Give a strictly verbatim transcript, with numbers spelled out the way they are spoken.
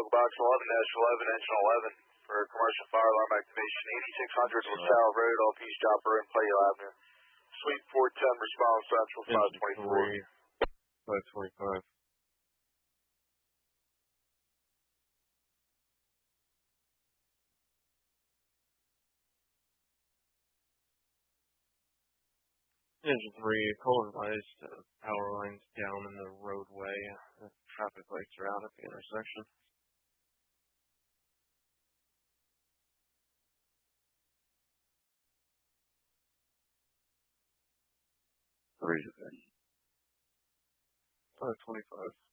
local box eleven dash eleven, engine eleven for commercial fire alarm activation. eighty-six hundred LaSalle Road, off East Jopper and Playhill Avenue. Suite four ten, response central five twenty-four. five twenty-five. Engine three, call advised, uh, power lines down in the roadway. Uh, traffic lights are out at the intersection. Three to ten. five twenty-five.